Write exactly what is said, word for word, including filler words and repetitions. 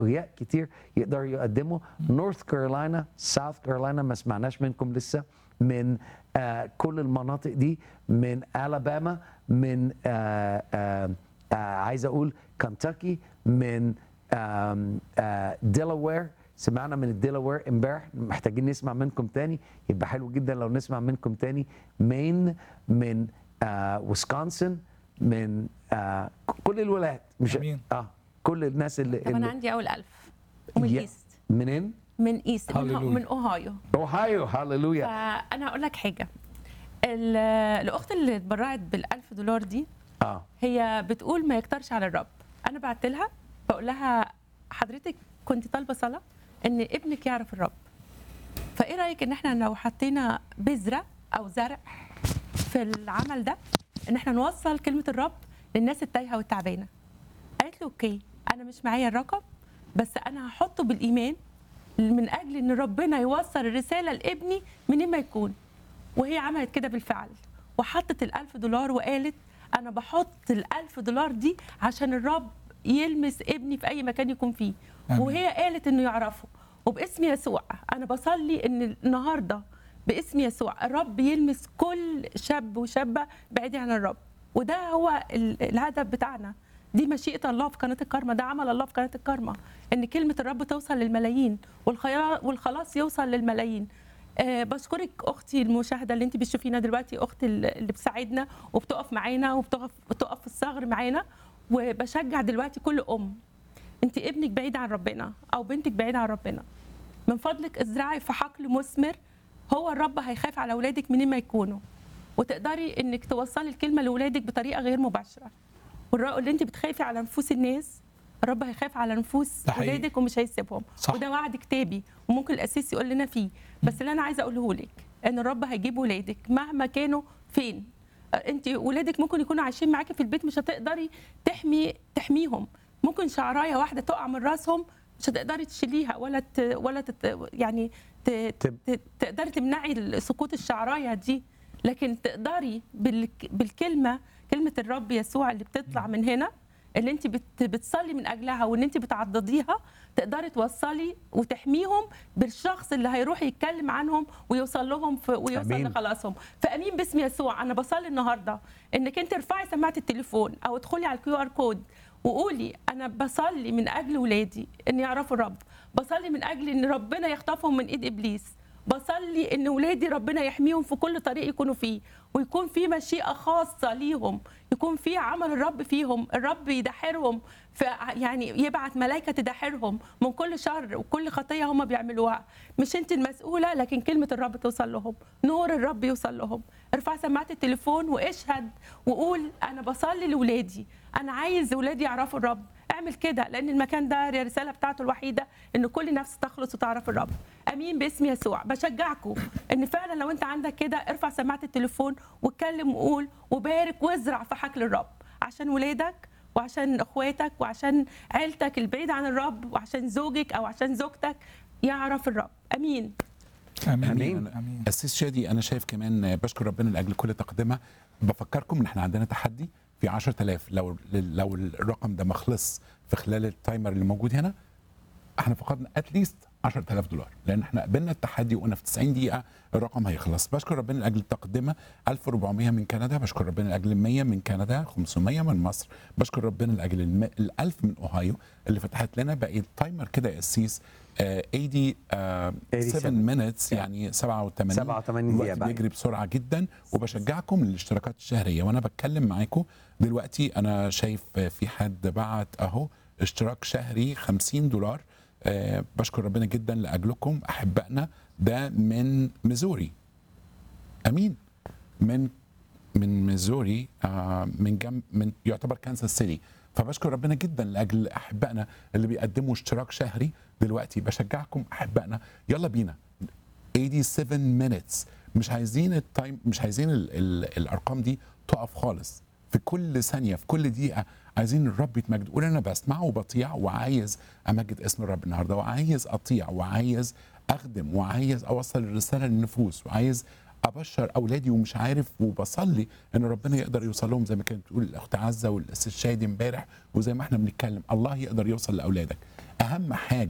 اقوياء كتير يقدروا يقدموا. نورث كارولاينا، ساوث كارولاينا ما سمعناش منكم لسه، من آه كل المناطق دي، من الاباما، من آه آه آه عايز اقول كنتاكي، من آه آه ديلاوير، سمعنا من الديلاوير امبارح، محتاجين نسمع منكم تاني، يبقى حلو جدا لو نسمع منكم تاني. مين، من آه ويسكونسن، من آه كل الولايات، مش أمين. اه كل الناس اللي طب انا اللي عندي اول ألف ومن يا- ايست، منين؟ من ايست، من, هاليلويا. من اوهايو. اوهايو، هاليلويا. فانا هقول لك حاجه، ال- الاخت اللي اتبرعت بالألف دولار دي اه هي بتقول ما يكترش على الرب. انا بعت لها بقول لها حضرتك كنت طالبه صلاه ان ابنك يعرف الرب، فايه رايك ان احنا لو حطينا بذره او زرع في العمل ده، ان احنا نوصل كلمه الرب للناس التايهه والتعبانه. قالت له اوكي، انا مش معايا الرقم بس انا هحطه بالايمان من اجل ان ربنا يوصل الرساله لابني منين ما يكون. وهي عملت كده بالفعل، وحطت الألف دولار وقالت أنا بحط الألف دولار دي عشان الرب يلمس ابني في أي مكان يكون فيه. آمين. وهي قالت إنه يعرفه، وباسم يسوع أنا بصلي إن النهاردة باسم يسوع الرب يلمس كل شاب وشابة بعيد عن الرب. وده هو ال- الهدف بتاعنا، دي مشيئة الله في قناة الكارما، ده عمل الله في قناة الكارما، إن كلمة الرب توصل للملايين والخيا- والخلاص يوصل للملايين. أه بشكرك اختي المشاهده اللي انت بتشوفينا دلوقتي، اختي اللي بتساعدنا وبتقف معانا وبتقف بتقف في الثغر معانا. وبشجع دلوقتي كل ام، انت ابنك بعيد عن ربنا او بنتك بعيده عن ربنا، من فضلك ازرعي في حقل مثمر، هو الرب هيخاف على اولادك منين ما يكونوا، وتقدري انك توصلي الكلمه لاولادك بطريقه غير مباشره. والرأي اللي انت بتخافي على نفوس الناس، الرب هيخاف على نفوس ده حقيقي. اولادك ومش هيسيبهم. صح. وده وعد كتابي وممكن الاسيس يقول لنا فيه، بس اللي انا عايزه اقوله لك ان الرب هيجيب ولادك مهما كانوا فين. انت ولادك ممكن يكونوا عايشين معاكي في البيت، مش هتقدري تحمي تحميهم، ممكن شعرايه واحده تقع من راسهم مش هتقدري تشيليها ولا ت... ولا تت... يعني ت... تب- ت... تقدري تمنعي سقوط الشعرايه دي، لكن تقدري بال... بالكلمه، كلمه الرب يسوع اللي بتطلع من هنا، اللي انت بت... بتصلي من اجلها وان انت بتعضديها، تقدري توصلي وتحميهم بالشخص اللي هيروح يتكلم عنهم ويوصل لهم في... ويوصل أمين. لخلاصهم. فامين باسم يسوع. انا بصلي النهارده انك انت ارفعي سماعه التليفون او ادخلي على الكيو ار كود وقولي انا بصلي من اجل ولادي ان يعرفوا الرب، بصلي من اجل ان ربنا يخطفهم من ايد ابليس، بصلي ان ولادي ربنا يحميهم في كل طريق يكونوا فيه، ويكون في مشيئه خاصه ليهم، يكون في عمل الرب فيهم، الرب يدحرهم في يعني يبعت ملائكه تدحرهم من كل شر وكل خطيه هم بيعملوها. مش انت المسؤوله، لكن كلمه الرب توصل لهم، نور الرب يوصل لهم. ارفع سماعه التليفون واشهد وقول انا بصلي لاولادي، انا عايز ولادي يعرفوا الرب. اعمل كده لان المكان ده الرساله بتاعته الوحيده ان كل نفس تخلص وتعرف الرب. امين باسم يسوع. بشجعكم ان فعلا لو انت عندك كده ارفع سماعه التليفون واتكلم وقول وبارك وازرع في حقل الرب عشان ولادك وعشان اخواتك وعشان عيلتك البعيده عن الرب وعشان زوجك او عشان زوجتك يعرف الرب. امين. امين آمين. امين. أسيس شادي، أنا شايف كمان بشكر ربنا لأجل كل تقدمة. بفكركم إن إحنا عندنا تحدي في عشرة آلاف، لو لو الرقم ده ما خلص في خلال التايمر اللي موجود هنا، احنا فقدنا اتليست عشرة آلاف دولار، لان احنا قبلنا التحدي وقلنا في تسعين دقيقه الرقم هيخلص. بشكر ربنا لاجل التقدمه ألف وأربعمية من كندا، بشكر ربنا لاجل مية من كندا، خمسمية من مصر، بشكر ربنا لاجل الم... الألف من اوهايو اللي فتحت لنا. بقى التايمر كده يا قسيس آه ثمانين آه سبعة مينتس، يعني سبعة وثمانين سبعة وثمانين دقيقة الوقت بقى. بيجري بسرعه جدا. وبشجعكم للاشتراكات الشهريه. وانا بتكلم معاكم دلوقتي انا شايف في حد بعت اهو اشتراك شهري خمسين دولار. أه بشكر ربنا جدا لاجلكم احبائنا. ده من ميزوري. امين. من من ميزوري، آه من جنب من يعتبر كانساس سيتي. فبشكر ربنا جدا لاجل احبائنا اللي بيقدموا اشتراك شهري دلوقتي. بشجعكم احبائنا، يلا بينا سبعة وثمانين minutes. مش عايزين التايم، مش عايزين ال ال الارقام دي تقف خالص. في كل ثانيه، في كل دقيقه عايزين الرب يتمجد. قول انا بسمع وبطيع وعايز امجد اسم الرب النهارده، وعايز اطيع وعايز اخدم وعايز اوصل الرساله للنفوس وعايز ابشر اولادي ومش عارف، وبصلي ان ربنا يقدر يوصل لهم زي ما كانت بتقول الاخت عزه والاستاذ شادي امبارح، وزي ما احنا بنتكلم الله يقدر يوصل لاولادك. اهم حاجه